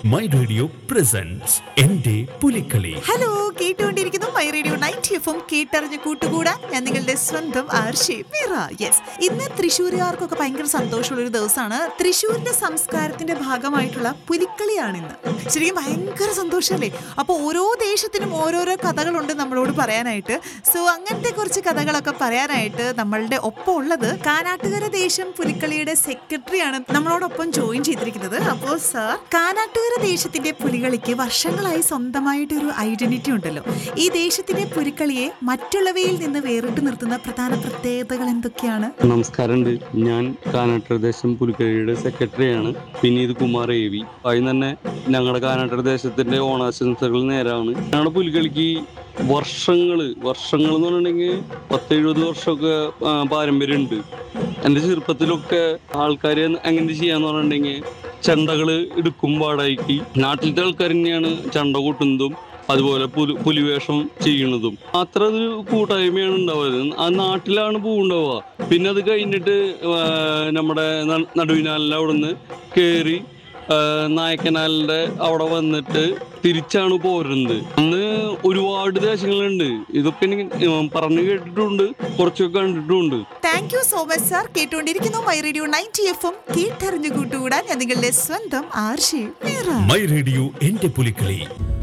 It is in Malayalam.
മൈ റേഡിയോ പ്രസൻസ് എന്റെ പുലിക്കളി. ഹലോ, കേട്ടുകൊണ്ടിരിക്കുന്നു മൈ റേഡിയോ 90 FM. കേട്ടറിഞ്ഞ് കൂട്ടുകൂടാൻ ഞാൻ നിങ്ങളുടെ സ്വന്തം ആർഷി മീറ. യെസ്, ഇന്ന് തൃശ്ശൂരുകാർക്കൊക്കെ ഭയങ്കര സന്തോഷമുള്ള ഒരു ദിവസമാണ്. തൃശ്ശൂരിന്റെ സംസ്കാരത്തിന്റെ ഭാഗമായിട്ടുള്ള പുലിക്കളിയാണ് ഇന്ന്. ശരിക്കും ഭയങ്കര സന്തോഷമല്ലേ? അപ്പോൾ ഓരോ ദേശത്തിനും ഓരോരോ കഥകളുണ്ട് നമ്മളോട് പറയാനായിട്ട്. സോ അങ്ങനത്തെ കുറച്ച് കഥകളൊക്കെ പറയാനായിട്ട് നമ്മളുടെ ഒപ്പം ഉള്ളത് കാനാട്ടുകര ദേശം പുലിക്കളിയുടെ സെക്രട്ടറിയാണ് നമ്മളോടൊപ്പം ജോയിൻ ചെയ്തിരിക്കുന്നത്. അപ്പോൾ സാർ, കാനാട്ടുകര ദേശത്തിന്റെ പുലികളിക്ക് വർഷങ്ങളായി സ്വന്തമായിട്ടൊരു ഐഡന്റിറ്റി ഉണ്ടല്ലോ. ഈ ദേശത്തിന്റെ പുലിക്കളിയെ മറ്റുള്ളവയിൽ നിന്ന് വേറിട്ട് നിർത്തുന്ന പ്രധാന പ്രത്യേകതകൾ എന്തൊക്കെയാണ്? നമസ്കാരമുണ്ട്. ഞാൻ കാനാട്ടുകര ദേശം പുലിക്കളിയുടെ സെക്രട്ടറിയാണ് വിനീത് കുമാർ AV. ആദ്യം തന്നെ ഞങ്ങളുടെ കാനാട്ടുകര ദേശത്തിന്റെ ഓണാശംസകൾ നേരാണ്. ഞങ്ങളുടെ പുലിക്കളിക്ക് വർഷങ്ങൾ എന്ന് പറഞ്ഞിട്ടുണ്ടെങ്കിൽ 10-70 വർഷമൊക്കെ പാരമ്പര്യമുണ്ട്. എൻ്റെ ചെറുപ്പത്തിലൊക്കെ ആൾക്കാർ എങ്ങനെ ചെയ്യാന്ന് പറഞ്ഞിട്ടുണ്ടെങ്കിൽ ചണ്ടകൾ എടുക്കും വാടകയ്ക്ക്. നാട്ടിലത്തെ ആൾക്കാർ തന്നെയാണ് ചണ്ട കൂട്ടുന്നതും അതുപോലെ പുലിവേഷം ചെയ്യുന്നതും. അത്ര ഒരു കൂട്ടായ്മയാണ് ഉണ്ടാവുന്നത്. ആ നാട്ടിലാണ് പൂവുണ്ടാവുക. പിന്നെ അത് കഴിഞ്ഞിട്ട് നമ്മുടെ നടുവിനാലിൻ്റെ അവിടെ നിന്ന് കയറി നായക്കനാലിന്റെ അവിടെ വന്നിട്ട് തിരിച്ചാണ് പോരുന്നത്. അന്ന് ഒരുപാട് ദേശങ്ങളുണ്ട്. ഇതൊക്കെ എനിക്ക് പറഞ്ഞു കേട്ടിട്ടുണ്ട്, കുറച്ചൊക്കെ കണ്ടിട്ടുണ്ട്. Thank you so much sir. കേട്ടുകൊണ്ടിരിക്കുന്നു മൈ റേഡിയോ 90 FM. കേട്ടറിഞ്ഞു കൂട്ടുകൂടാൻ ഞാൻ നിങ്ങളുടെ സ്വന്തം ആർഷി മീറ. മൈ റേഡിയോ എന്റെ പുലിക്കളി.